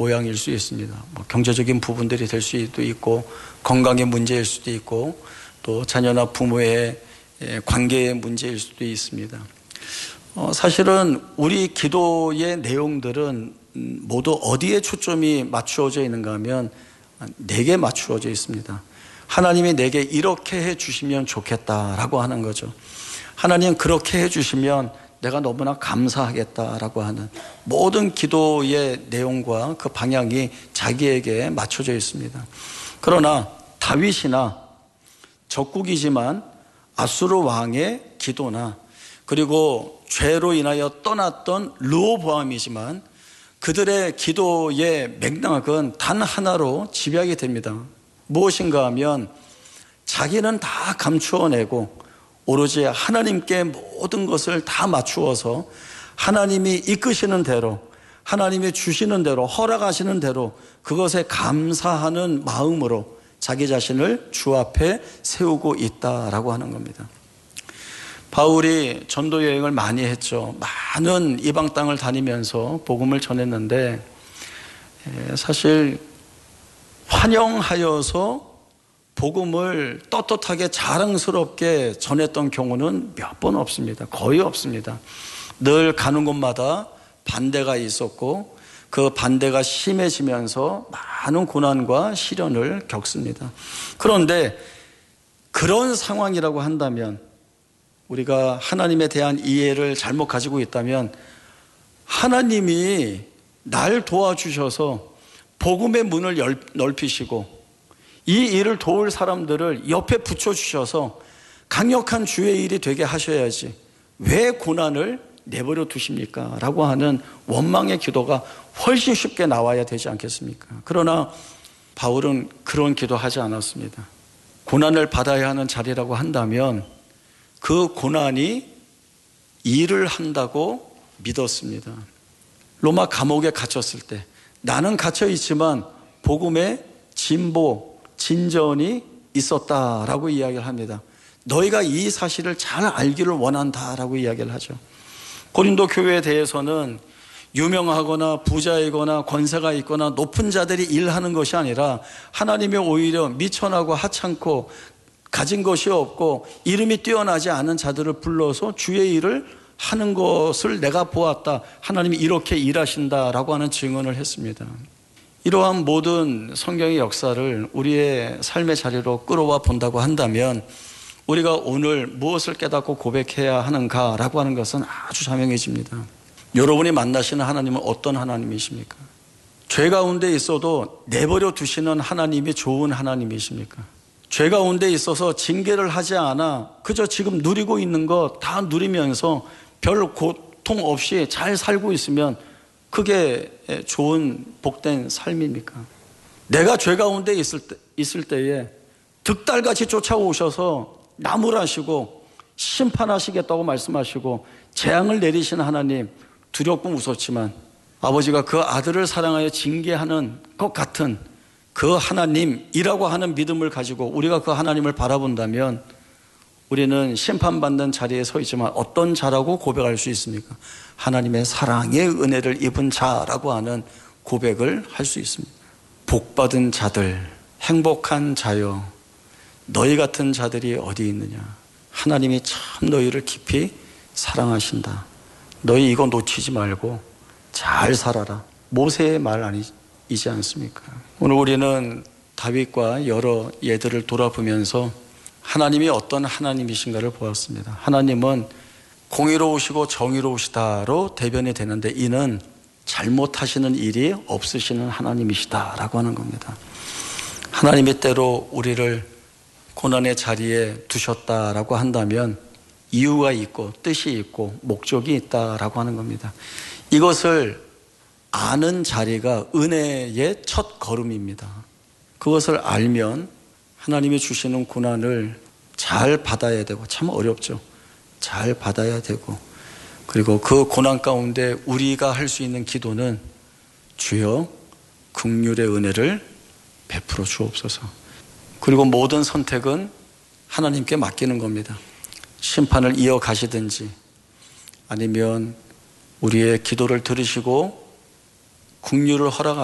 모양일 수 있습니다. 경제적인 부분들이 될 수도 있고 건강의 문제일 수도 있고 또 자녀나 부모의 관계의 문제일 수도 있습니다. 사실은 우리 기도의 내용들은 모두 어디에 초점이 맞추어져 있는가 하면 내게 맞추어져 있습니다. 하나님이 내게 이렇게 해주시면 좋겠다라고 하는 거죠. 하나님 그렇게 해주시면 내가 너무나 감사하겠다라고 하는 모든 기도의 내용과 그 방향이 자기에게 맞춰져 있습니다. 그러나 다윗이나 적국이지만 아수르 왕의 기도나 그리고 죄로 인하여 떠났던 르호보암이지만 그들의 기도의 맥락은 단 하나로 집약이 됩니다. 무엇인가 하면 자기는 다 감추어내고 오로지 하나님께 모든 것을 다 맞추어서 하나님이 이끄시는 대로 하나님이 주시는 대로 허락하시는 대로 그것에 감사하는 마음으로 자기 자신을 주 앞에 세우고 있다라고 하는 겁니다. 바울이 전도 여행을 많이 했죠. 많은 이방 땅을 다니면서 복음을 전했는데 사실 환영하여서 복음을 떳떳하게 자랑스럽게 전했던 경우는 몇 번 없습니다. 거의 없습니다. 늘 가는 곳마다 반대가 있었고 그 반대가 심해지면서 많은 고난과 시련을 겪습니다. 그런데 그런 상황이라고 한다면 우리가 하나님에 대한 이해를 잘못 가지고 있다면 하나님이 날 도와주셔서 복음의 문을 넓히시고 이 일을 도울 사람들을 옆에 붙여주셔서 강력한 주의 일이 되게 하셔야지 왜 고난을 내버려 두십니까? 라고 하는 원망의 기도가 훨씬 쉽게 나와야 되지 않겠습니까? 그러나 바울은 그런 기도하지 않았습니다. 고난을 받아야 하는 자리라고 한다면 그 고난이 일을 한다고 믿었습니다. 로마 감옥에 갇혔을 때 나는 갇혀 있지만 복음의 진보, 진전이 있었다라고 이야기를 합니다. 너희가 이 사실을 잘 알기를 원한다라고 이야기를 하죠. 고린도 교회에 대해서는 유명하거나 부자이거나 권세가 있거나 높은 자들이 일하는 것이 아니라 하나님이 오히려 미천하고 하찮고 가진 것이 없고 이름이 뛰어나지 않은 자들을 불러서 주의 일을 하는 것을 내가 보았다. 하나님이 이렇게 일하신다라고 하는 증언을 했습니다. 이러한 모든 성경의 역사를 우리의 삶의 자리로 끌어와 본다고 한다면 우리가 오늘 무엇을 깨닫고 고백해야 하는가라고 하는 것은 아주 자명해집니다. 여러분이 만나시는 하나님은 어떤 하나님이십니까? 죄 가운데 있어도 내버려 두시는 하나님이 좋은 하나님이십니까? 죄 가운데 있어서 징계를 하지 않아 그저 지금 누리고 있는 거 다 누리면서 별 고통 없이 잘 살고 있으면 그게 좋은 복된 삶입니까? 내가 죄 가운데 있을 때에 득달같이 쫓아오셔서 나무라시고 심판하시겠다고 말씀하시고 재앙을 내리시는 하나님 두렵고 무섭지만 아버지가 그 아들을 사랑하여 징계하는 것 같은 그 하나님이라고 하는 믿음을 가지고 우리가 그 하나님을 바라본다면 우리는 심판받는 자리에 서 있지만 어떤 자라고 고백할 수 있습니까? 하나님의 사랑의 은혜를 입은 자라고 하는 고백을 할 수 있습니다. 복받은 자들, 행복한 자여, 너희 같은 자들이 어디 있느냐? 하나님이 참 너희를 깊이 사랑하신다. 너희 이거 놓치지 말고 잘 살아라. 모세의 말 아니지 않습니까? 오늘 우리는 다윗과 여러 예들을 돌아보면서 하나님이 어떤 하나님이신가를 보았습니다. 하나님은 공의로우시고 정의로우시다로 대변이 되는데 이는 잘못하시는 일이 없으시는 하나님이시다라고 하는 겁니다. 하나님이 때로 우리를 고난의 자리에 두셨다라고 한다면 이유가 있고 뜻이 있고 목적이 있다라고 하는 겁니다. 이것을 아는 자리가 은혜의 첫 걸음입니다. 그것을 알면 하나님이 주시는 고난을 잘 받아야 되고 참 어렵죠. 잘 받아야 되고 그리고 그 고난 가운데 우리가 할 수 있는 기도는 주여 긍휼의 은혜를 베풀어 주옵소서. 그리고 모든 선택은 하나님께 맡기는 겁니다. 심판을 이어가시든지 아니면 우리의 기도를 들으시고 긍휼을 허락하시고